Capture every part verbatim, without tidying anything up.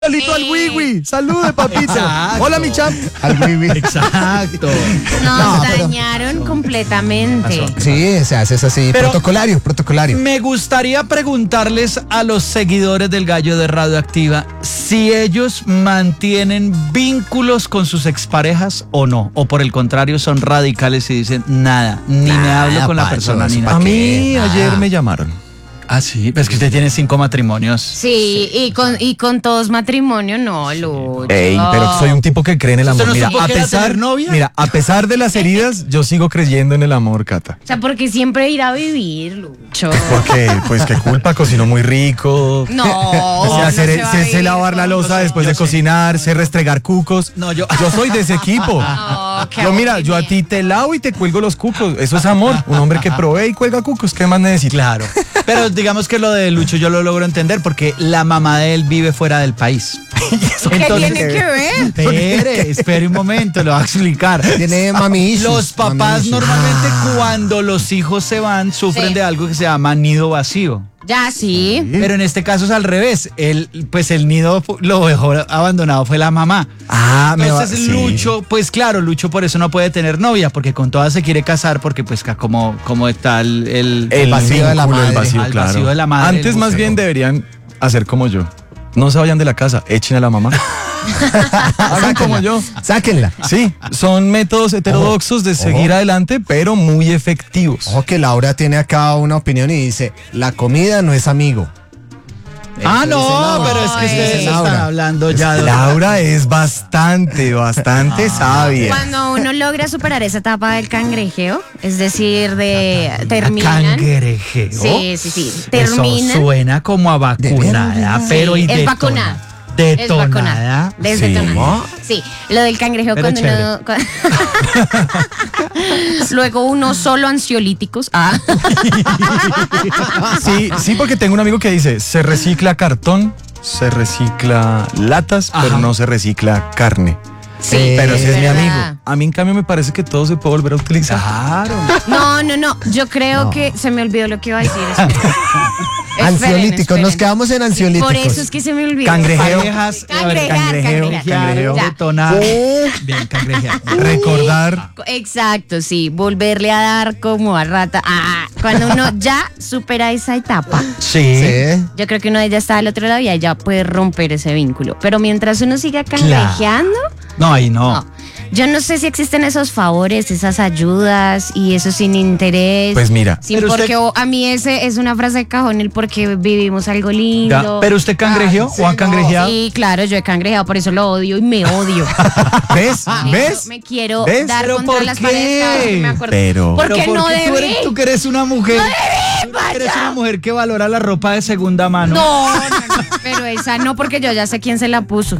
Saludito al Wiwi, salude papito. Exacto. Hola mi champ. Al Wiwi. Exacto. Nos No, pero- dañaron completamente. Sí, se hace así, Pero- protocolario, protocolario. Me gustaría preguntarles a los seguidores del Gallo de Radioactiva si ellos mantienen vínculos con sus exparejas o no, o por el contrario son radicales y dicen nada, ni me hablo con la Pacho, persona eso ni pa' nada. A qué? mí Ah. ayer me llamaron. Ah, sí, es que usted tiene cinco matrimonios. Sí, y con y con todos matrimonio, no, Lucho. Ey, pero soy un tipo que cree en el ¿Usted amor. no Mira, supo a que era pesar, tener novia? mira, a pesar de las heridas, yo sigo creyendo en el amor, Cata. O sea, porque siempre ir a vivir, Lucho. Porque, pues, qué culpa, cocinó muy rico. No, sé no hacer, se va a sé, sé vivir lavar la con- loza después yo de sé. cocinar, sé restregar cucos. No, yo- Yo soy de ese equipo. No, qué Yo, mira, yo a ti te lavo y te cuelgo los cucos. Eso es amor. Un hombre que provee y cuelga cucos. ¿Qué más necesita? Claro. Pero digamos que lo de Lucho yo lo logro entender porque la mamá de él vive fuera del país. ¿Qué tiene que ver? Espere, espere un momento, lo voy a explicar. Tiene mami issues, Los papás mami issues. normalmente cuando los hijos se van sufren Sí. de algo que se llama nido vacío. Ya, sí. Pero en este caso es al revés. El, pues el nido fu- lo dejó abandonado fue la mamá. Ah, me va- Entonces sí. Lucho, pues claro, Lucho por eso no puede tener novia, porque con todas se quiere casar, porque pues ca- como, como está el, el, El vacío de la vínculo, el madre. vacío, Al claro. vacío de la madre, Antes el más buceo. bien deberían hacer como yo. No se vayan de la casa, echen a la mamá. Hagan como yo. Sáquenla. Sí, son métodos heterodoxos de seguir adelante, pero muy efectivos. Ojo que Laura tiene acá una opinión y dice, la comida no es amigo. Ah, Eso dice no, Laura. pero es que Ay. ustedes están Laura. hablando ya de... Laura es bastante, bastante sabia. Cuando uno logra superar esa etapa del cangrejeo, es decir, de terminan. Cangrejeo. Sí, sí, sí. Eso Terminan. suena como a vacunada, verdad. pero y Sí, es detona- vacunada. Detonada. Es vacunada. Desdetonada. Sí, lo del cangrejo Pero cuando uno. cu- Luego uno solo ansiolíticos. Ah. Sí, sí, porque tengo un amigo que dice, se recicla cartón, se recicla latas, Ajá. pero no se recicla carne. Sí, pero ese es mi verdad. amigo. A mí en cambio me parece que todo se puede volver a utilizar. Claro. No, no, no. Yo creo que se me olvidó lo que iba a decir. Esperen. Ansiolíticos, Esperen, nos esperen. quedamos en ansiolíticos. Por eso es que se me olvidó. Cangrejeo. Parejas, a ver, Cangrejear, cangrejeo, cangrejear, cangrejeo, ya. detonar. Bien, cangrejear. Recordar. Exacto, sí. Volverle a dar como a rata. Ah, cuando uno ya supera esa etapa, Sí. Sí. yo creo que uno ya está al otro lado y ahí ya puede romper ese vínculo. Pero mientras uno siga cangrejeando, No, ahí no. no. Yo no sé si existen esos favores, esas ayudas y eso sin interés. Pues mira. Sin Pero usted- porque o- a mí ese es una frase de cajón, el porque vivimos algo Ya, lindo. ¿pero usted cangrejeó Ah, sí, o han no. cangrejeado? Sí, claro, yo he cangrejeado, por eso lo odio y me odio. ¿Ves? ¿Ves? Me quiero ¿Ves? dar ¿Pero contra por las qué? paredes cada vez que me acuerdo. Pero- ¿Por qué Pero no porque tú debí? eres, tú que eres una mujer. Tú que eres una mujer que valora la ropa de segunda mano. No, no, no, pero esa no, porque yo ya sé quién se la puso.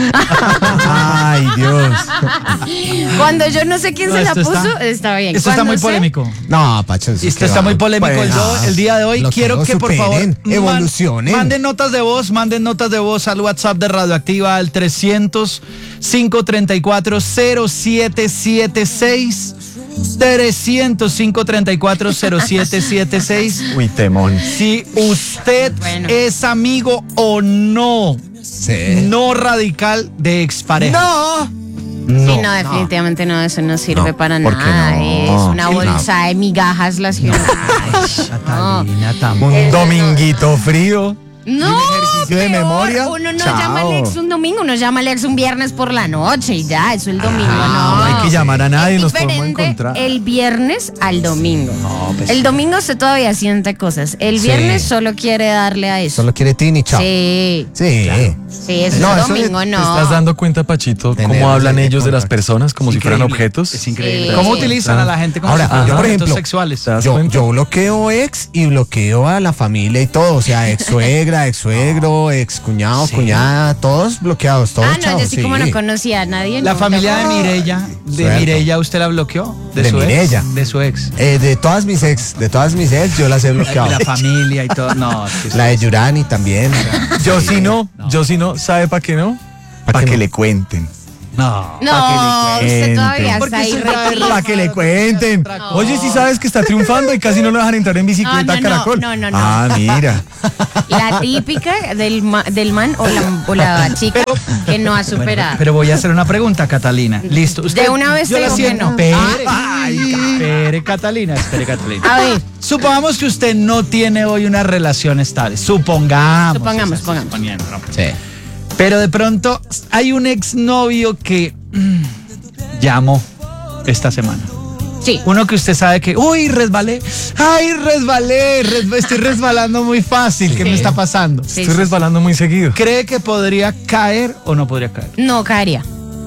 Ay, Dios. Cuando yo no sé quién No, se la esto puso, está- está bien. Esto está Cuando muy sé- polémico. No, Pacho. eso es Esto que está va. muy polémico. Pues, Yo, ah, el día de hoy los quiero todos que por favor superen, man- evolucionen. manden notas de voz, manden notas de voz al WhatsApp de Radioactiva al trescientos, cinco treinta y cuatro, cero siete siete seis. trescientos, cinco treinta y cuatro, cero siete siete seis. Uy, temón. Si usted Bueno. es amigo o no, Sí. no radical de expareja. No. Sí, no, definitivamente no, eso no sirve No, para ¿por qué nada. no? Es una Sí, bolsa de migajas las que uno- Catalina, tam- Un dominguito frío. No, ejercicio de peor, memoria. Uno no Chao. llama al ex un domingo, uno llama al ex un viernes por la noche y ya, eso el domingo Ah, no. no hay que llamar a nadie, Es nos podemos diferente encontrar. el viernes al domingo. pues el domingo se todavía siente cosas. El Sí. viernes solo quiere darle a eso. Solo quiere Tini, chao. Sí, Sí. sí, eso No, es eso domingo, ¿Te no. estás dando cuenta, Pachito, De cómo nervios hablan hay que ellos de las contar. personas como si fueran Increíble. objetos? Es increíble. Sí. ¿Cómo utilizan a la gente como Ahora, si fueran yo, por objetos ejemplo, sexuales? ¿Te das Yo, cuenta? yo bloqueo ex y bloqueo a la familia y todo, o sea, ex suegra, ex suegro, ex cuñado, Sí. cuñada, todos bloqueados, todos Ah, no, chavos, yo sí, como no conocía a nadie. La no, familia de no. Mirella, de Cierto. Mirella, ¿usted la bloqueó? De su Mirella. ex, de su ex. Eh, de todas mis ex, de todas mis ex, yo las he bloqueado. La familia y todo. No, es que La de Yurani también. Yo sí no, yo sí no, ¿sabe para qué no? Para qué que no? le cuenten. No. No, usted todavía Porque está ahí eso ya es requis. para que le cuenten. No. Oye, si sabes que está triunfando y casi no lo dejan entrar en bicicleta No, no, a Caracol. no, no, no, no. Ah, mira. La típica del, ma- del man o la, o la chica que no ha Bueno, superado. pero voy a hacer una pregunta, Catalina. Listo. De una vez yo te la digo que siento. no. Espere, Ay, espere, Catalina, espere, Catalina. A ver, Supongamos que usted no tiene hoy una relación estable. Supongamos. Supongamos, o sea, supongamos. suponiendo, ¿no? Sí. Pero de pronto hay un exnovio que mm, llamó esta semana. sí. Uno que usted sabe que, uy, resbalé, ay, resbalé, res- estoy resbalando muy fácil, ¿qué me está pasando? Sí, Estoy sí, resbalando muy seguido. ¿Cree que podría caer o no podría caer? No caería.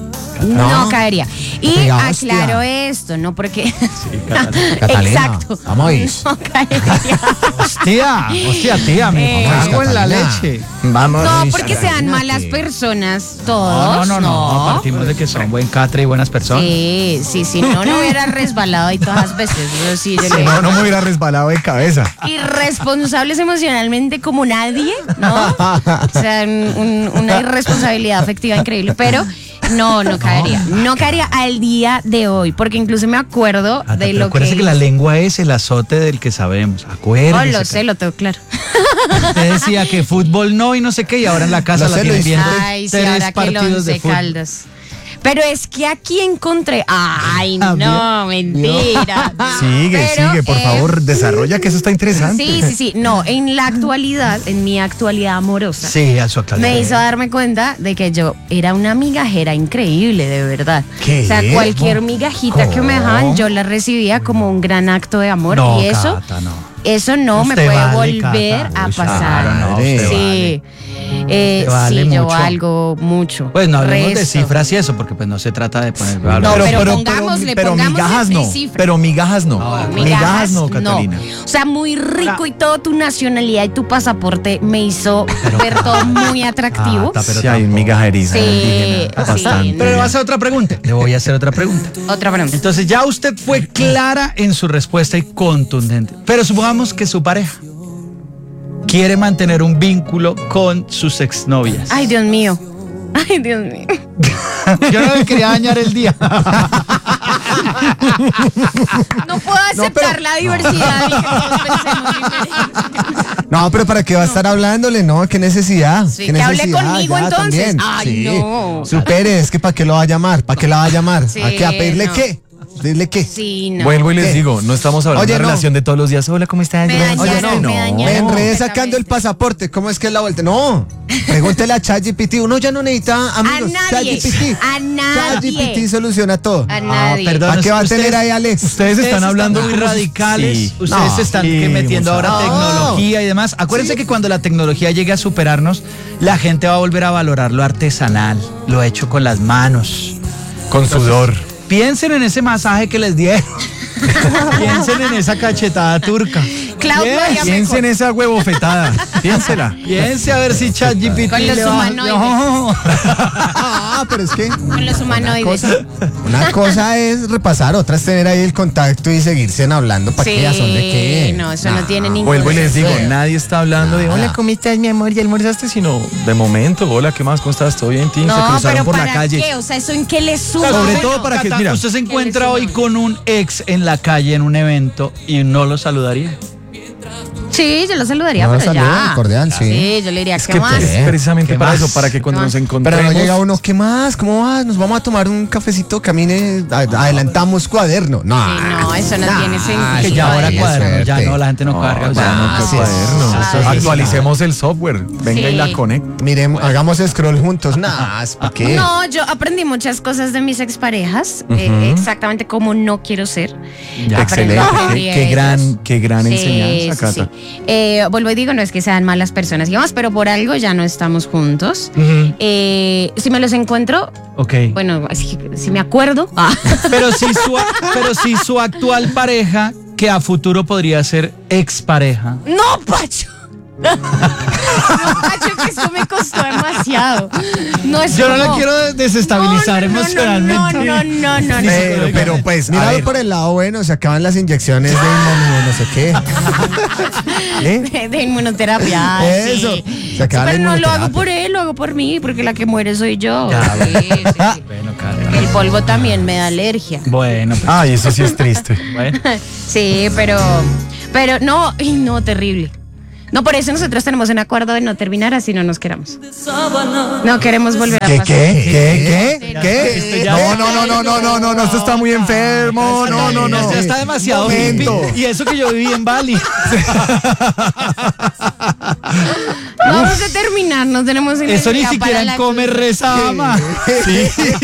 No, caería. Y Diga, hostia. aclaro esto, no porque. Catalina, Exacto. vamos. No caería. Hostia, hostia, tía, me Eh, cago en la Catalina. leche. Vamos. No, porque sean imagínate. malas personas No, todos. no, no, no, partimos de que son buen catre y buenas personas. Sí, sí, sí, no, no hubiera resbalado ahí todas las veces. Yo sí, yo Si le- no, no me hubiera resbalado de cabeza. Irresponsables emocionalmente como nadie, ¿no? O sea, un- un- una irresponsabilidad afectiva increíble, pero no, no caería. No caería al día de hoy, porque incluso me acuerdo Ah, de pero lo acuérdese que... que la lengua es el azote del que sabemos. Oh, Acuérdese. lo sé, lo tengo claro. Usted decía que fútbol no y no sé qué, y ahora en la casa Lo la sé, tienen Luis. viendo Ay, sí, tres ahora que el partidos de Once fútbol. Caldas. Pero es que aquí encontré... Ay, Ah, no, mentira. Sigue, Pero, sigue, por eh, favor, desarrolla que eso está interesante. Sí, sí, sí. No, en la actualidad, en mi actualidad amorosa, Sí, a su actualidad. me hizo darme cuenta de que yo era una migajera increíble, de verdad. ¿Qué? O sea, cualquier migajita que me dejaban, ¿Cómo? yo la recibía como un gran acto de amor. No, y eso, Cata, no. eso no me Usted puede vale, volver Cata. a Uy, pasar. claro, no, usted sí. Eh, Usted vale sí, yo mucho. valgo mucho. Pues no hablemos de Resto. cifras y eso, porque pues no se trata de poner No, valor. pero pongámosle, pero pongámosle migajas no. cifras. Pero migajas no. No, migajas no, Catalina. O sea, muy rico y todo tu nacionalidad y tu pasaporte me hizo ver todo muy atractivo. Ah, pero Sí, hay tampoco. migajerismo Sí, indígena, sí, bastante. Pero le voy a hacer otra pregunta. Le voy a hacer otra pregunta. Otra pregunta. Entonces ya usted fue clara en su respuesta y contundente. Pero supongamos que su pareja quiere mantener un vínculo con sus exnovias. Ay, Dios mío. Ay, Dios mío. Yo no le quería dañar el día. No puedo aceptar la diversidad y que todos pensemos diferente. No, pero ¿para qué va a estar hablándole? No, qué necesidad. Sí, ¿Qué que hable necesidad? conmigo, Ya, entonces. también. Ay, Sí. no. Supere, es que ¿para qué lo va a llamar? ¿Para qué la va a llamar? Sí, ¿A qué? ¿A pedirle no. qué? ¿Pedirle qué? Sí, no. Vuelvo y les ¿Qué? digo, no estamos hablando Oye, de una no. relación de todos los días. Hola, ¿cómo estás? Me Oye, dañaron, no. me dañaron. Me enredé completamente. sacando el pasaporte. ¿Cómo es que es la vuelta? No. Pregúntele a ChatGPT. Uno ya no necesita amigos. A nadie. ChatGPT. A nadie. ChatGPT soluciona todo. A nadie. perdón. ¿Para qué va a Ustedes- tener ahí, Alex? Ustedes están hablando muy como si- radicales. Sí. Ustedes No, se están sí, que metiendo ahora muchacho. tecnología y demás. Acuérdense que cuando la tecnología llegue a superarnos, la gente va a volver a valorar lo artesanal, lo hecho con las manos. Con sudor. Piensen en ese masaje que les dieron. Piensen en esa cachetada turca. Claudio, Bien, ya Piensen en mejor. esa huevofetada. Piénsela. Piense a ver si ChatGPT Con los le va- humanoides. No. Ah, pero es que Con los humanoides. cosa, una cosa es repasar, otra es tener ahí el contacto y seguirse hablando. ¿Para qué? ¿A son de qué? no, eso no Nah. tiene ningún Vuelvo y les digo, Sí. nadie está hablando de hola, ¿cómo estás, mi amor? ¿Ya almorzaste? Sino de momento, hola, ¿qué más? ¿Cómo estás? ¿Todo bien, Tim? Se No, cruzaron pero por ¿para la calle. qué? O sea, ¿eso en qué le suma? Sobre Bueno, todo para que, Cata, mira, usted se encuentra ¿qué le hoy suma? con un ex en la calle en un evento y no lo saludaría. Sí, yo lo saludaría, No, pero saluda, ya. cordial, sí. yo le diría, Es ¿qué que más? es precisamente ¿Qué para más? eso, para que cuando ¿Qué nos más? encontremos. Pero no llega uno, ¿qué más? ¿Cómo vas? Nos vamos a tomar un cafecito, camine, a- adelantamos cuaderno. No, Sí, no, eso no tiene sentido. Que ya ahora qué cuaderno, ya suerte. no, la gente no, carga. No, o sea, ya no, qué sí, cuaderno. sí, sí, sí. Actualicemos el software. Venga Sí. y la conecta. Miremos, hagamos scroll juntos. Nah, ¿para qué? No, yo aprendí muchas cosas de mis exparejas, eh, exactamente como no quiero ser. Ya. Aprendí- Excelente. aprendí Qué, de qué ellos. gran, qué gran Sí, enseñanza, sí, Cata. sí. Eh, vuelvo y digo, no es que sean malas personas y demás, pero por algo ya no estamos juntos. Ujú. Eh, si me los encuentro, Ok. bueno, si, si me acuerdo. Ah. Pero si su, pero si su actual pareja, que a futuro podría ser expareja, No, Pacho. No, Pacho, que esto me costó demasiado. No es Yo no la como- quiero desestabilizar No, no, no, emocionalmente. No, no, no, no, no. Pero, pero pues, míralo por el lado bueno, se acaban las inyecciones de inmunio, no sé qué. ¿Eh? De, de inmunoterapia. ah, Eso, Sí. se acaba la Pero no lo hago inmunoterapia. por él, lo hago por mí, porque la que muere soy yo. Ya, Sí, sí, sí. Bueno, Carla. El polvo también me da alergia. Bueno, pues, Ay, eso sí es triste. bueno. Sí, pero, pero no, ay, no, terrible. No, por eso nosotros tenemos un acuerdo de no terminar así no nos queramos. No queremos volver a ¿Qué, pasar. qué, qué, qué, Esto qué? ya- No, no, no, no, no, no, no, no, esto está muy enfermo, no, no, no. Ya está demasiado hippie. Momento. Y eso que yo viví en Bali. Vamos a terminar, no tenemos Eso ni energía siquiera para en la Come cruz. Reza Ama. Sí.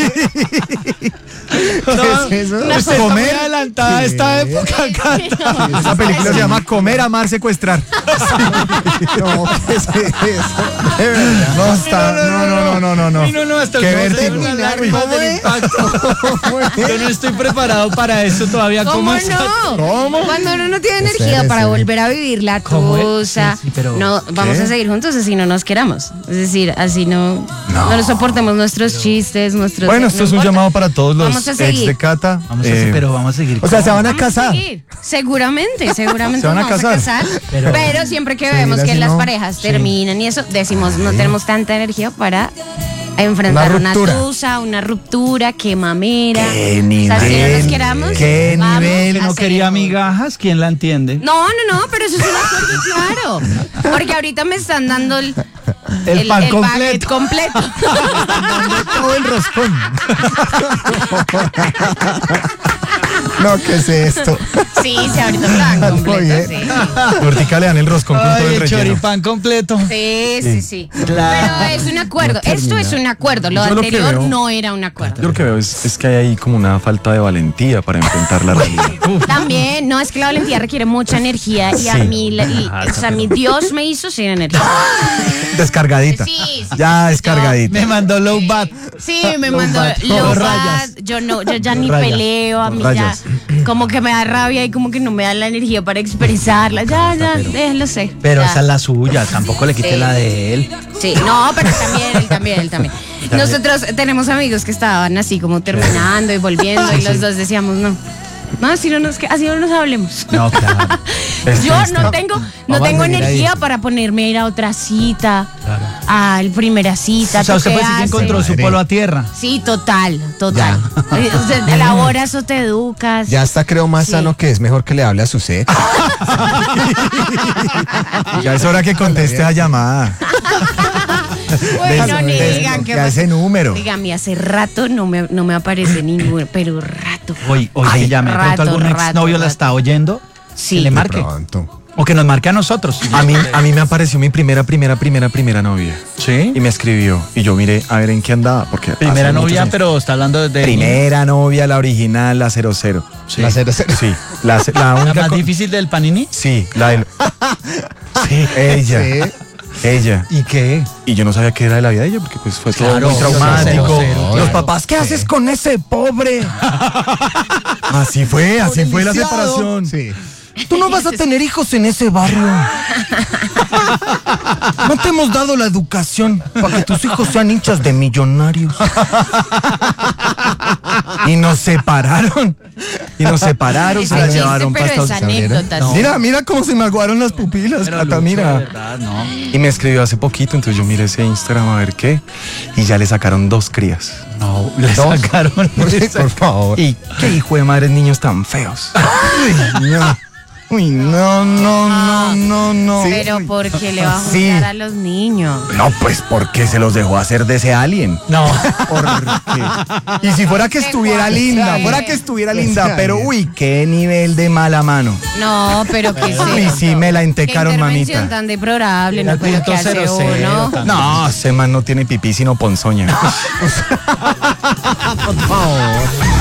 No, ¿Qué es eso? usted está muy adelantada a esta época, Carla. Esa película se llama Comer, Amar, Secuestrar. No, ¿qué es eso? De verdad. No, está, no, no, no, no, no. Uy, no, no, hasta Qué el vértigo. las lágrimas ¿Cómo del es? impacto. Yo no estoy preparado para eso todavía. ¿Cómo ¿Cómo está? no? ¿Cómo? Cuando uno no tiene energía Espérese. para volver a vivir la ¿Cómo es? cosa, Sí, sí, pero- no, vamos ¿Qué? a seguir juntos así no nos queramos. Es decir, así no, no. nos soportemos nuestros chistes, nuestros... Bueno, no esto es un importa. llamado para todos los Vamos a ex seguir. de Cata. Vamos a Eh, hacer, pero vamos a seguir. O sea, se van a Vamos a casar. seguir. Seguramente, seguramente Se van a nos vamos casar. a casar. Pero, Pero- siempre que Sí, vemos así que las no. parejas terminan y eso, decimos, no tenemos tanta energía para enfrentar Una una, ruptura. tusa, una ruptura, qué mamera. Qué O sea, si no nivel, nos queramos, qué vamos nivel. Que a no seguir quería juntos. migajas, ¿quién la entiende? No, no, no, pero eso es un acuerdo claro. Porque ahorita me están dando el, El pan paquete completo. completo. Todo el roscón. No, ¿qué es esto? Sí, sí, ahorita me lo dan completo, bien. sí. Ahorita le dan el roscón con todo Ay, el el relleno. choripán completo. Sí, sí, sí. Claro. Pero es un acuerdo. Esto es un acuerdo. Lo Yo lo que anterior veo- no era un acuerdo. Yo lo que veo es, es que hay ahí como una falta de valentía para enfrentar la realidad. También, no, es que la valentía requiere mucha energía y a Sí. mí, la- y- o sea, mi Dios me hizo sin energía. Descargadita. Sí, sí, Ya sí, descargadita. Me mandó low bat. Sí, me mandó bat, low dos bat, rayas. yo no, yo ya ni Rayas, peleo, a mí rayas. ya como que me da rabia y como que no me da la energía para expresarla. Ya, ya, déjalo sé. Pero ya. esa es la suya, tampoco le quite Sí. la de él. Sí, no, pero también, él también, él también. Nosotros tenemos amigos que estaban así como terminando y volviendo y los dos decíamos, no, no, así no nos, así no nos hablemos. No, claro. Es Yo triste. no tengo, no Vamos a tengo seguir energía ahí. para ponerme a ir a otra cita, Claro. a la primera cita. O sea, ¿tú usted qué pues sí que haces? encontró su Madre. polo a tierra. Sí, total, total. O sea, te elaboras o te educas. Ya hasta creo más Sí. sano que es mejor que le hable a su ex. Ya es hora que conteste la llamada. Bueno, ni Des- digan que ya ese número. Dígame, hace rato no me, no me aparece ninguno, pero rato. Hoy, hoy Ay, que llame. De pronto rato, algún rato, exnovio la rato. está oyendo. Sí. Que le De marque. pronto. O que nos marque a nosotros. A mí, a mí me apareció mi primera, primera, primera, primera novia. ¿Sí? Y me escribió. Y yo miré a ver en qué andaba. Porque Primera hace muchos novia, años. pero está hablando de... Primera novia, la original, la cero cero. Sí. La cero cero. Sí. La, la ¿La única. más co- difícil del Panini? Sí, la del. Sí, ella. Sí. Ella. ¿Y qué? Y yo no sabía qué era de la vida de ella porque pues fue todo Claro, muy cero, traumático. cero, cero, Los claro. papás, ¿qué haces con ese pobre? Así fue, así fue la separación. Sí. Tú no vas a tener hijos en ese barrio. No te hemos dado la educación para que tus hijos sean hinchas de millonarios. Y nos separaron. Y nos separaron, se Ese la chiste, llevaron para pero es Estados Unidos. anécdota. No. sí. Mira, mira cómo se me aguaron las pupilas, Pero Cata, Lucho, mira. de verdad, no. Y me escribió hace poquito, entonces yo miré ese Instagram a ver qué. Y ya le sacaron dos crías. No, le Dos. sacaron. Por favor. Y qué hijo de madre niños tan feos. Uy, no. Uy, no, no, no, no, no. Pero ¿por qué le va a Sí. juzgar a los niños? No, pues porque se los dejó hacer de ese alien. No. Porque... Y si fuera que estuviera Sí. linda, fuera que estuviera Ese linda, alien. pero uy, qué nivel de mala mano. No, pero que Uy, sí me la entecaron, Qué intervención mamita. tan deplorable, Era no, pero punto que hace cero cero, uno. tan- No, ese man no tiene pipí sino ponzoña. Por favor.